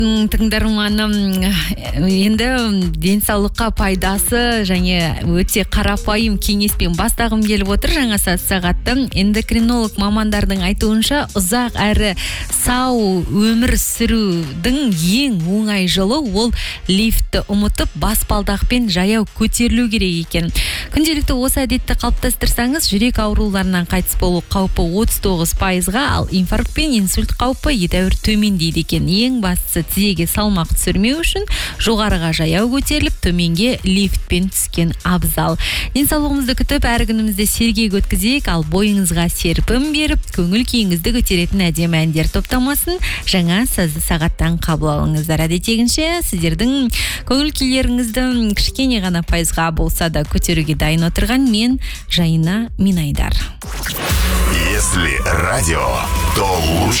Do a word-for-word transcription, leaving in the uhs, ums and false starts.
тыңдарманым, енді денсаулыққа пайдасы және өте қарапайым кеңеспен бастағым келіп отыр жаңа сағатты. Эндокринолог мамандардың айтуынша, ұзақ әрі сау өмір сүрудің ең оңай жолы ол лифтті ұмытып баспалдақпен жаяу көтерілу керек екен. Күнделікті осы әдетті қалыптастырсаңыз, жүрек ауруларынан қайтыс болу қаупі отыз тоғыз пайызға, ал инфаркт пен инсульт қаупі едәуір төмендейді екен. Ең бастысы тізеге салмақ түсірмеу үшін жоғарыға жаяу көтеріліп, төменге лифтпен түскен абзал. Денсаулығымызды күтіп, әр күнімізді сергек өткізейік, ал бойыңызға серпім беріп, көңіл күйіңізді көтеретін әдемі әндер топтамасын жаңа сағаттан қабыл алыңыздар. Әдеттегінше сіздердің көңіл күйлеріңізді кішкене ғана пайызға болса да көтеруге дайын отырған мен Жайна Минайдар. Если радио, то лучше